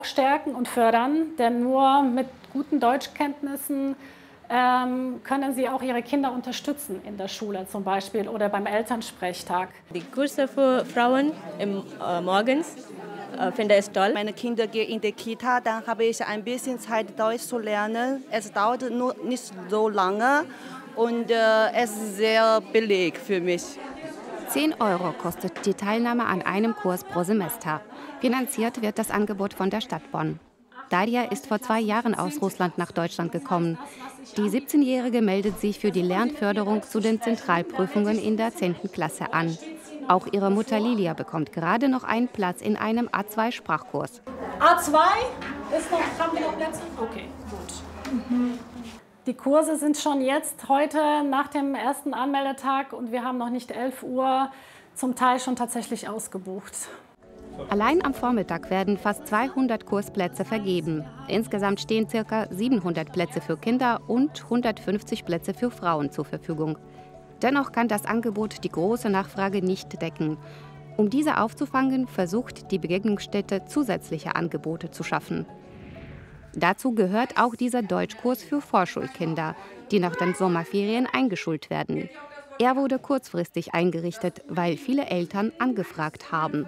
stärken und fördern, denn nur mit guten Deutschkenntnissen können sie auch ihre Kinder unterstützen in der Schule zum Beispiel oder beim Elternsprechtag. Die Kurse für Frauen morgens finde ich toll. Meine Kinder gehen in die Kita, dann habe ich ein bisschen Zeit, Deutsch zu lernen. Es dauert nur nicht so lange und es ist sehr billig für mich. 10 € kostet die Teilnahme an einem Kurs pro Semester. Finanziert wird das Angebot von der Stadt Bonn. Darja ist vor 2 Jahren aus Russland nach Deutschland gekommen. Die 17-Jährige meldet sich für die Lernförderung zu den Zentralprüfungen in der 10. Klasse an. Auch ihre Mutter Lilia bekommt gerade noch einen Platz in einem A2-Sprachkurs. A2 haben wir noch Plätze? Okay, gut. Die Kurse sind schon jetzt heute nach dem ersten Anmeldetag und wir haben noch nicht 11 Uhr, zum Teil schon tatsächlich ausgebucht. Allein am Vormittag werden fast 200 Kursplätze vergeben. Insgesamt stehen ca. 700 Plätze für Kinder und 150 Plätze für Frauen zur Verfügung. Dennoch kann das Angebot die große Nachfrage nicht decken. Um diese aufzufangen, versucht die Begegnungsstätte zusätzliche Angebote zu schaffen. Dazu gehört auch dieser Deutschkurs für Vorschulkinder, die nach den Sommerferien eingeschult werden. Er wurde kurzfristig eingerichtet, weil viele Eltern angefragt haben.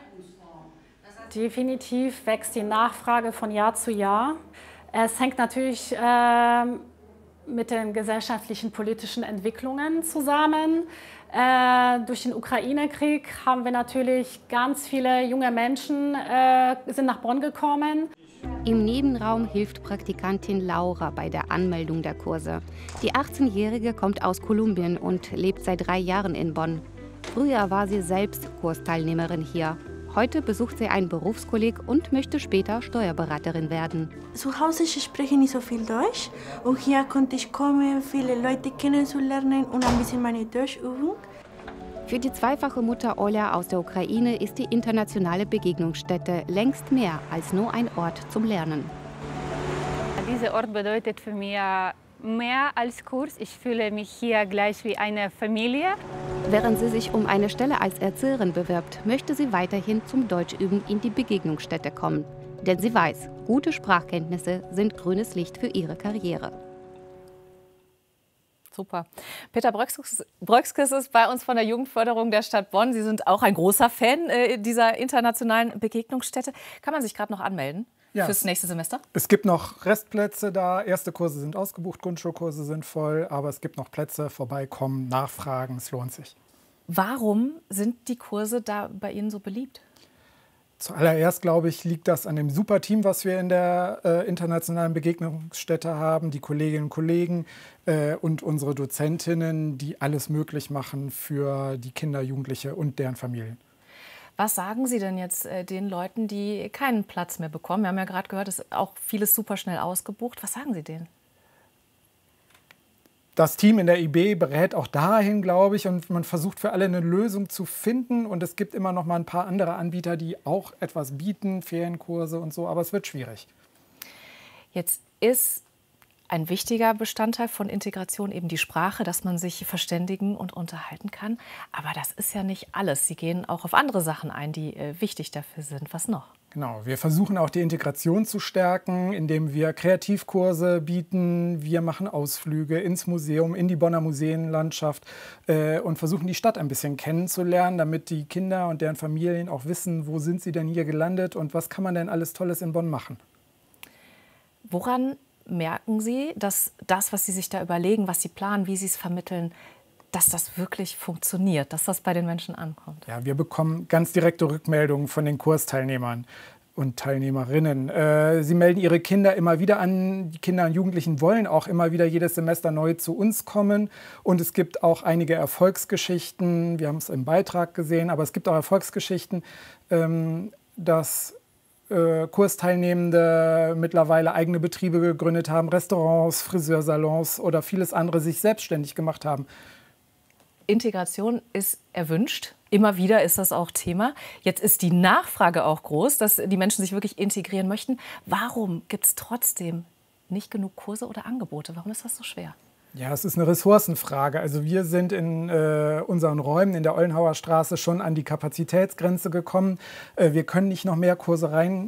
Definitiv wächst die Nachfrage von Jahr zu Jahr. Es hängt natürlich mit den gesellschaftlichen, politischen Entwicklungen zusammen. Durch den Ukraine-Krieg haben wir natürlich ganz viele junge Menschen sind nach Bonn gekommen. Im Nebenraum hilft Praktikantin Laura bei der Anmeldung der Kurse. Die 18-Jährige kommt aus Kolumbien und lebt seit 3 Jahren in Bonn. Früher war sie selbst Kursteilnehmerin hier. Heute besucht sie einen Berufskolleg und möchte später Steuerberaterin werden. Zu Hause spreche ich nicht so viel Deutsch und hier konnte ich kommen, viele Leute kennenzulernen und ein bisschen meine Deutschübung. Für die zweifache Mutter Olja aus der Ukraine ist die internationale Begegnungsstätte längst mehr als nur ein Ort zum Lernen. Dieser Ort bedeutet für mich mehr als Kurs. Ich fühle mich hier gleich wie eine Familie. Während sie sich um eine Stelle als Erzieherin bewirbt, möchte sie weiterhin zum Deutschüben in die Begegnungsstätte kommen. Denn sie weiß, gute Sprachkenntnisse sind grünes Licht für ihre Karriere. Super. Peter Bröckskes ist bei uns von der Jugendförderung der Stadt Bonn. Sie sind auch ein großer Fan dieser internationalen Begegnungsstätte. Kann man sich gerade noch anmelden? Ja. Fürs nächste Semester? Es gibt noch Restplätze da. Erste Kurse sind ausgebucht, Grundschulkurse sind voll. Aber es gibt noch Plätze. Vorbeikommen, nachfragen, es lohnt sich. Warum sind die Kurse da bei Ihnen so beliebt? Zuallererst, glaube ich, liegt das an dem super Team, was wir in der internationalen Begegnungsstätte haben. Die Kolleginnen und Kollegen und unsere Dozentinnen, die alles möglich machen für die Kinder, Jugendliche und deren Familien. Was sagen Sie denn jetzt den Leuten, die keinen Platz mehr bekommen? Wir haben ja gerade gehört, es ist auch vieles super schnell ausgebucht. Was sagen Sie denen? Das Team in der IB berät auch dahin, glaube ich, und man versucht für alle eine Lösung zu finden. Und es gibt immer noch mal ein paar andere Anbieter, die auch etwas bieten, Ferienkurse und so, aber es wird schwierig. Jetzt ist ein wichtiger Bestandteil von Integration eben die Sprache, dass man sich verständigen und unterhalten kann. Aber das ist ja nicht alles. Sie gehen auch auf andere Sachen ein, die wichtig dafür sind. Was noch? Genau, wir versuchen auch die Integration zu stärken, indem wir Kreativkurse bieten. Wir machen Ausflüge ins Museum, in die Bonner Museenlandschaft und versuchen die Stadt ein bisschen kennenzulernen, damit die Kinder und deren Familien auch wissen, wo sind sie denn hier gelandet und was kann man denn alles Tolles in Bonn machen. Woran merken Sie, dass das, was Sie sich da überlegen, was Sie planen, wie Sie es vermitteln, dass das wirklich funktioniert, dass das bei den Menschen ankommt? Ja, wir bekommen ganz direkte Rückmeldungen von den Kursteilnehmern und Teilnehmerinnen. Sie melden ihre Kinder immer wieder an. Die Kinder und Jugendlichen wollen auch immer wieder jedes Semester neu zu uns kommen. Und es gibt auch einige Erfolgsgeschichten. Wir haben es im Beitrag gesehen, aber es gibt auch Erfolgsgeschichten, dass Kursteilnehmende mittlerweile eigene Betriebe gegründet haben, Restaurants, Friseursalons oder vieles andere sich selbstständig gemacht haben. Integration ist erwünscht. Immer wieder ist das auch Thema. Jetzt ist die Nachfrage auch groß, dass die Menschen sich wirklich integrieren möchten. Warum gibt es trotzdem nicht genug Kurse oder Angebote? Warum ist das so schwer? Ja, es ist eine Ressourcenfrage. Also wir sind in unseren Räumen in der Ollenhauer Straße schon an die Kapazitätsgrenze gekommen. Wir können nicht noch mehr Kurse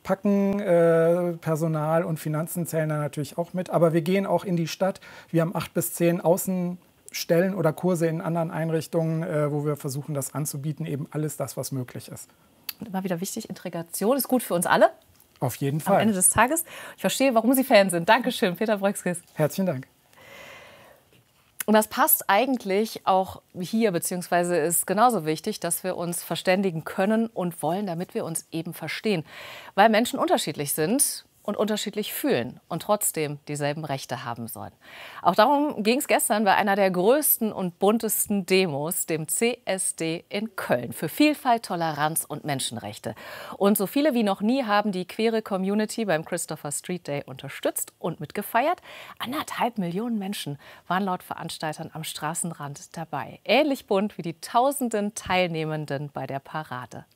packen. Personal und Finanzen zählen da natürlich auch mit. Aber wir gehen auch in die Stadt. Wir haben 8 bis 10 Außenstellen oder Kurse in anderen Einrichtungen, wo wir versuchen, das anzubieten. Eben alles das, was möglich ist. Und immer wieder wichtig, Integration ist gut für uns alle. Auf jeden Fall. Am Ende des Tages. Ich verstehe, warum Sie Fan sind. Dankeschön, Peter Bröckskes. Herzlichen Dank. Und das passt eigentlich auch hier, beziehungsweise ist genauso wichtig, dass wir uns verständigen können und wollen, damit wir uns eben verstehen. Weil Menschen unterschiedlich sind und unterschiedlich fühlen und trotzdem dieselben Rechte haben sollen. Auch darum ging es gestern bei einer der größten und buntesten Demos, dem CSD in Köln, für Vielfalt, Toleranz und Menschenrechte. Und so viele wie noch nie haben die queere Community beim Christopher Street Day unterstützt und mitgefeiert. 1,5 Millionen Menschen waren laut Veranstaltern am Straßenrand dabei. Ähnlich bunt wie die tausenden Teilnehmenden bei der Parade.